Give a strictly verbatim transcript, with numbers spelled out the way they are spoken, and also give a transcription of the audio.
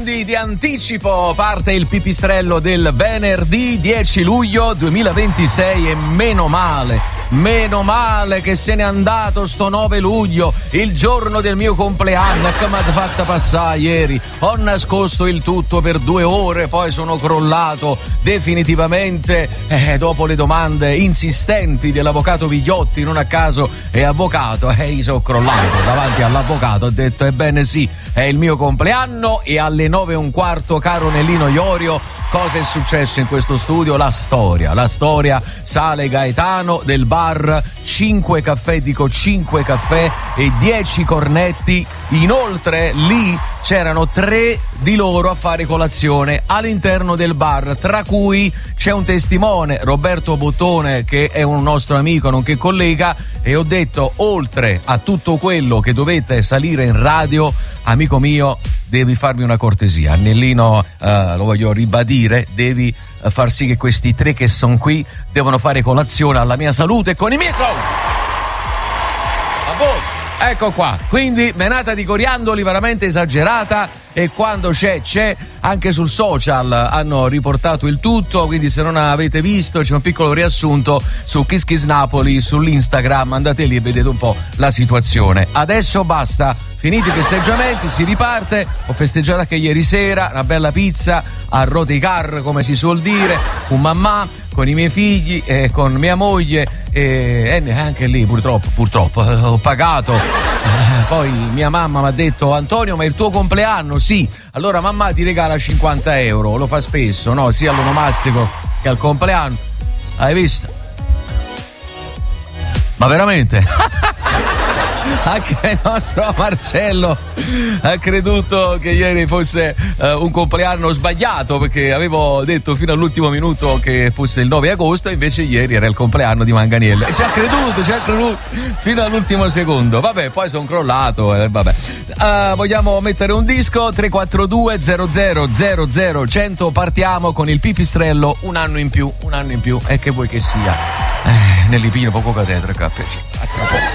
secondi di anticipo parte il pipistrello del venerdì dieci luglio duemilaventisei e meno male, meno male che se n'è andato sto nove luglio, il giorno del mio compleanno, che mi ha fatta passare ieri. Ho nascosto il tutto per due ore, poi sono crollato definitivamente eh, dopo le domande insistenti dell'avvocato Vigliotti, non a caso è avvocato, e eh, io sono crollato davanti all'avvocato, ho detto ebbene sì, è il mio compleanno. E alle nove e un quarto, caro Nellino Iorio, cosa è successo in questo studio? La storia, la storia sale Gaetano del bar cinque caffè, dico cinque caffè e dieci cornetti. Inoltre lì c'erano tre di loro a fare colazione all'interno del bar, tra cui c'è un testimone, Roberto Bottone, che è un nostro amico nonché collega, e ho detto, oltre a tutto quello che dovete salire in radio, amico mio, devi farmi una cortesia, Nellino, eh, lo voglio ribadire, devi far sì che questi tre che sono qui devono fare colazione alla mia salute e con i miei soldi. A voi. Ecco qua, quindi menata di coriandoli veramente esagerata, e quando c'è c'è. Anche sul social hanno riportato il tutto, quindi se non avete visto c'è un piccolo riassunto su Kiss Kiss Napoli, sull'Instagram, andate lì e vedete un po' la situazione. Adesso basta, finiti i festeggiamenti, si riparte. Ho festeggiato anche ieri sera, una bella pizza a Roticar, come si suol dire, un mamma con i miei figli e con mia moglie, e, e anche lì purtroppo purtroppo ho pagato. Poi mia mamma mi ha detto, Antonio, ma è il tuo compleanno? Sì. Allora mamma ti regala cinquanta euro, lo fa spesso, no? Sia all'onomastico che al compleanno. Hai visto? Ma veramente? Anche il nostro Marcello ha creduto che ieri fosse uh, un compleanno sbagliato, perché avevo detto fino all'ultimo minuto che fosse il nove agosto, invece ieri era il compleanno di Manganiello, e ci ha creduto, ci ha creduto fino all'ultimo secondo. Vabbè, poi sono crollato, eh, vabbè. Uh, vogliamo mettere un disco? Tre quattro due zero zero zero zero cento. Partiamo con il pipistrello, un anno in più, un anno in più, e che vuoi che sia? Eh, Nellipino poco catetra, K C. A tra poco.